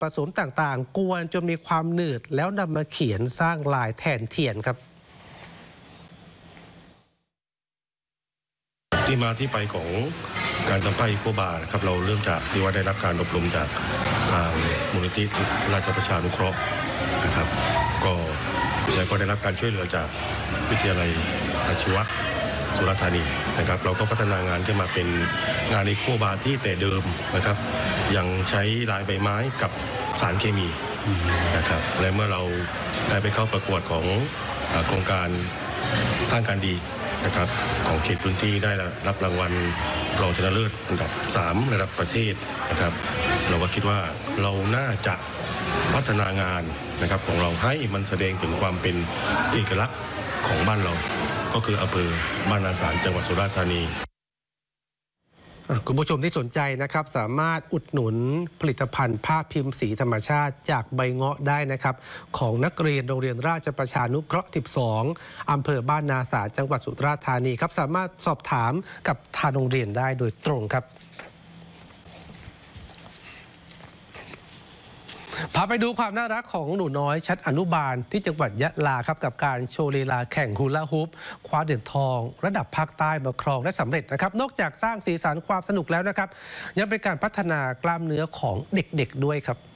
ผสมต่างๆกวนจนมีความหนืดแล้วนำมาเขียนสร้างลายแทนเทียนครับที่มาที่ไปของการทำผ้าอีโคบาร์ครับเราเริ่มจากที่ว่าได้รับการอบรมจากทางมูลนิธิราชประชานุเคราะห์นะครับแล้วก็ได้รับการช่วยเหลือจากวิทยาลัยอาชีวะสุราษฎร์ธานีนะครับเราก็พัฒนางานขึ้นมาเป็นงานอีโคบาร์ที่แต่เดิมนะครับยังใช้ลายใบไม้กับสารเคมีนะครับและเมื่อเราได้ไปเข้าประกวดของโครงการสร้างการดีนะครับของเขตพื้นที่ได้รับรางวัลรองชนะเลิศอันดับ3ระดับประเทศนะครับเราก็คิดว่าเราน่าจะพัฒนางานนะครับของเราให้มันแสดงถึงความเป็นเอกลักษณ์ของบ้านเราก็คืออำเภอบ้านนาสารจังหวัดสุราษฎร์ธานีคุณผู้ชมที่สนใจนะครับสามารถอุดหนุนผลิตภัณฑ์ผ้าพิมพ์สีธรรมชาติจากใบเงาะได้นะครับของนักเรียนโรงเรียนราชประชานุเคราะห์ 12 อำเภอบ้านนาสารจังหวัดสุราษฎร์ธานีครับสามารถสอบถามกับทางโรงเรียนได้โดยตรงครับพาไปดูความน่ารักของหนูน้อยชั้นอนุบาลที่จังหวัดยะลาครับกับการโชว์ลีลาแข่งฮูลาฮูปคว้าเหรียญทองระดับภาคใต้มาครองได้สำเร็จนะครับนอกจากสร้างสีสันความสนุกแล้วนะครับยังเป็นการพัฒนากล้ามเนื้อของเด็กๆด้วยครับ